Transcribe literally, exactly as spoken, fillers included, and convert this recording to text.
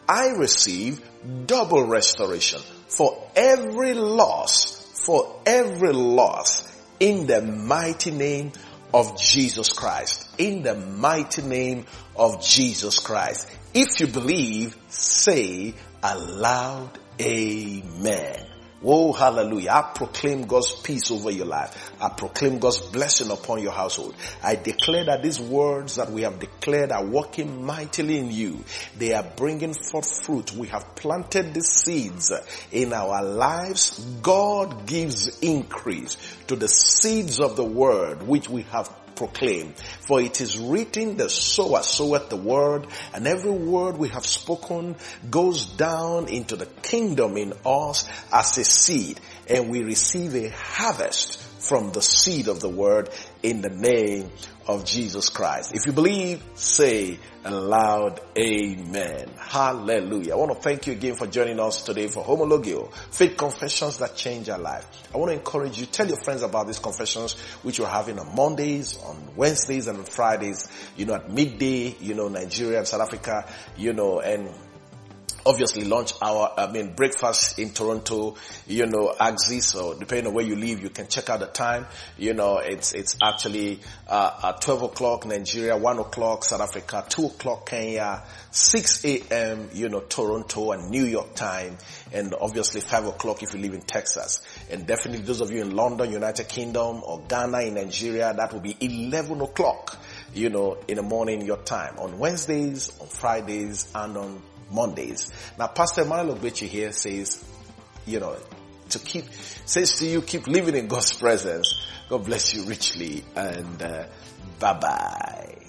I receive double restoration for every loss, for every loss in the mighty name of Jesus Christ. In the mighty name of Jesus Christ. If you believe, say aloud, amen. Oh, hallelujah. I proclaim God's peace over your life. I proclaim God's blessing upon your household. I declare that these words that we have declared are working mightily in you. They are bringing forth fruit. We have planted the seeds in our lives. God gives increase to the seeds of the word which we have proclaim. For it is written, the sower soweth the word, and every word we have spoken goes down into the kingdom in us as a seed, and we receive a harvest from the seed of the word in the name of Jesus Christ. If you believe, say aloud, amen. Hallelujah. I want to thank you again for joining us today for Homologio, faith confessions that change our life. I want to encourage you, tell your friends about these confessions which you're having on Mondays, on Wednesdays, and on Fridays, you know, at midday, you know, Nigeria and South Africa, you know, and obviously lunch hour, I mean breakfast in Toronto, you know, Axis, so depending on where you live, you can check out the time. You know, it's, it's actually, uh, at twelve o'clock Nigeria, one o'clock South Africa, two o'clock Kenya, six a.m., you know, Toronto and New York time, and obviously five o'clock if you live in Texas. And definitely those of you in London, United Kingdom, or Ghana in Nigeria, that will be eleven o'clock, you know, in the morning your time, on Wednesdays, on Fridays, and on Mondays. Now, Pastor Emmanuel Ogbechi here says, you know, to keep, says to you, keep living in God's presence. God bless you richly, and uh, bye-bye.